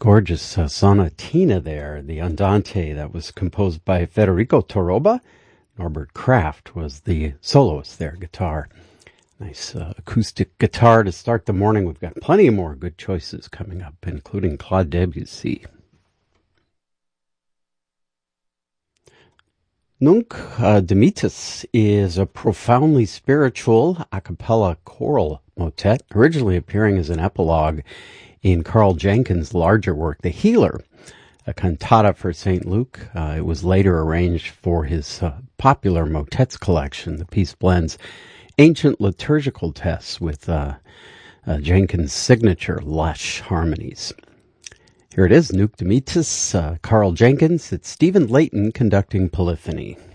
Gorgeous sonatina there, the Andante, that was composed by Federico Toroba. Norbert Kraft was the soloist there, guitar. Nice acoustic guitar to start the morning. We've got plenty more good choices coming up, including Claude Debussy. Nunc Dimittis is a profoundly spiritual a cappella choral motet, originally appearing as an epilogue in Carl Jenkins' larger work, The Healer, a cantata for St. Luke. It was later arranged for his popular motets collection. The piece blends ancient liturgical texts with Jenkins' signature lush harmonies. Here it is, Nunc Dimittis, Carl Jenkins. It's Stephen Layton conducting Polyphony.